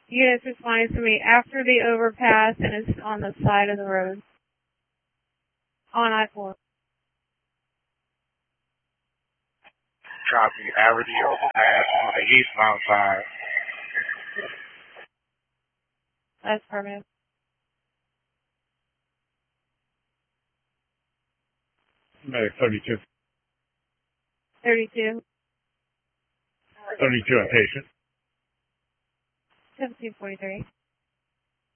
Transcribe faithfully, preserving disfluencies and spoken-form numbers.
Units responding to me after the overpass and it's on the side of the road. On I four. Copy. Average overpass on the eastbound side. That's perfect. Medic thirty-two. thirty-two. thirty-two, a patient. seventeen forty-three.